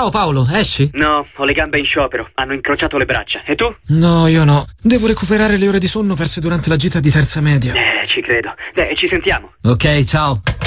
Ciao Paolo, esci? No, ho le gambe in sciopero, hanno incrociato le braccia. E tu? No, io no. Devo recuperare le ore di sonno perse durante la gita di terza media. Ci credo. Ci sentiamo. Ok, ciao.